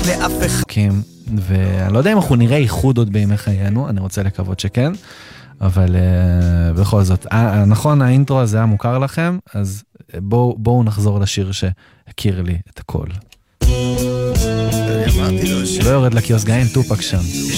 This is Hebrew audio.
לאף אחד. ואני לא יודע אם אנחנו נראה איחוד עוד בימי חיינו, אני רוצה לקוות שכן, אבל בכל זאת, נכון, האינטרו הזה היה מוכר לכם, אז בואו נחזור לשיר שהכיר לי את הכל. אני אמרתי לו לא יורד לקיוסק, אין טופק שם.